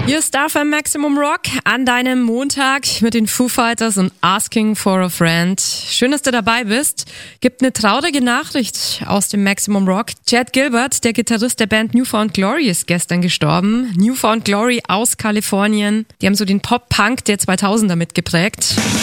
Hier ist Starfm Maximum Rock an deinem Montag mit den Foo Fighters und Asking for a Friend. Schön, dass du dabei bist. Gibt eine traurige Nachricht aus dem Maximum Rock. Chad Gilbert, der Gitarrist der Band New Found Glory, ist gestern gestorben. New Found Glory aus Kalifornien. Die haben so den Pop-Punk der 2000er mitgeprägt.